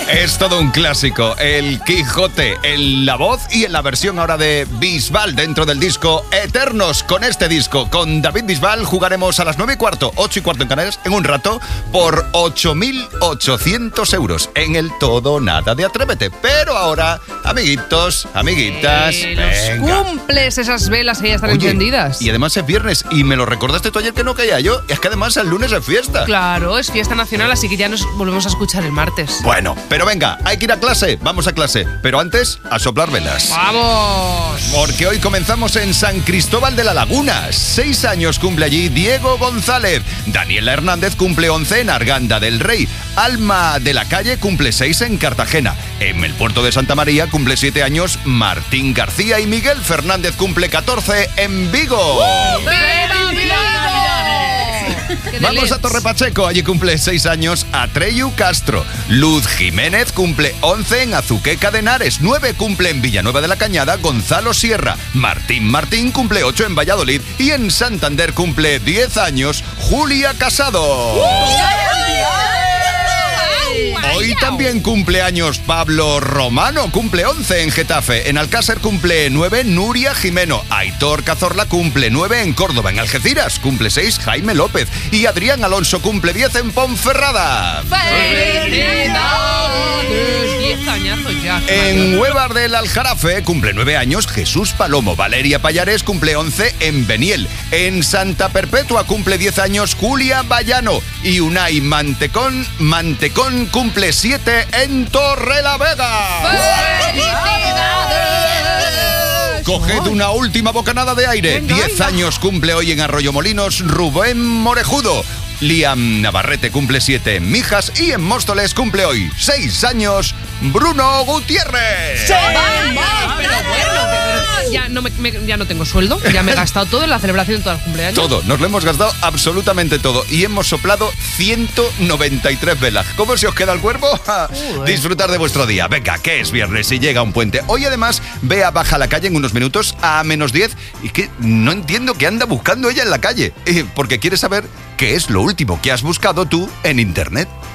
Es todo un clásico, el Quijote, en la voz y en la versión ahora de Bisbal dentro del disco Eternos. Con este disco, con David Bisbal, jugaremos a las 9:15, 8:15 en Canarias, en un rato, por 8.800 euros en el Todo o Nada de Atrévete. Pero ahora, amiguitos, amiguitas, los cumples, esas velas que ya están encendidas. Y además es viernes, y me lo recordaste tú ayer que no caía yo, y es que además el lunes es fiesta. Claro, es fiesta nacional, así que ya nos volvemos a escuchar el martes. Bueno, pero venga, hay que ir a clase, vamos a clase, pero antes a soplar velas. ¡Vamos! Porque hoy comenzamos en San Cristóbal de la Laguna. 6 años cumple allí Diego González. Daniela Hernández cumple 11 en Arganda del Rey. Alma de la Calle cumple 6 en Cartagena. En el puerto de Santa María cumple 7 años Martín García y Miguel Fernández cumple 14 en Vigo. Vamos a Torre Pacheco, allí cumple 6 años Atreyu Castro. Luz Jiménez cumple 11 en Azuqueca de Henares. 9 cumple en Villanueva de la Cañada Gonzalo Sierra. Martín cumple 8 en Valladolid. Y en Santander cumple 10 años Julia Casado. Hoy también cumple años Pablo Romano, cumple 11 en Getafe. En Alcácer cumple 9 Nuria Jimeno. Aitor Cazorla cumple 9 en Córdoba. En Algeciras cumple 6 Jaime López. Y Adrián Alonso cumple 10 en Ponferrada. ¡Felicidades! 10 añazos ya. En Huevar del Aljarafe cumple 9 años Jesús Palomo. Valeria Payares cumple 11 en Beniel. En Santa Perpetua cumple 10 años Julia Bayano. Y Unai Mantecón cumple 7 en Torrelavega. ¡Felicidades! Coged una última bocanada de aire. 10 años cumple hoy en Arroyomolinos Rubén Morejudo. Liam Navarrete cumple 7 en Mijas. Y en Móstoles cumple hoy 6 años Bruno Gutiérrez. ¡Sí! Pero ya no tengo sueldo. Ya me he gastado todo en la celebración de todo el cumpleaños. Todo, nos lo hemos gastado absolutamente todo. Y hemos soplado 193 velas. ¿Cómo se os queda el cuerpo? Disfrutar de vuestro día. Venga, que es viernes y llega un puente. Hoy además, Bea baja a la calle en unos minutos a -10. Y que no entiendo qué anda buscando ella en la calle. Porque quiere saber qué es lo último que has buscado tú en internet.